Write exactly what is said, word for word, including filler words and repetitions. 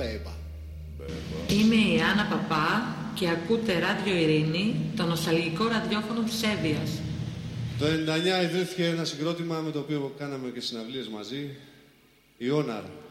Μπέμπα. Είμαι η Άννα Παπά και ακούτε Ράδιο Ειρήνη, το νοσταλγικό ραδιόφωνο της Εύβοιας. Το ενενήντα εννιά ιδρύθηκε ένα συγκρότημα με το οποίο κάναμε και συναυλίες μαζί, η Όναρ.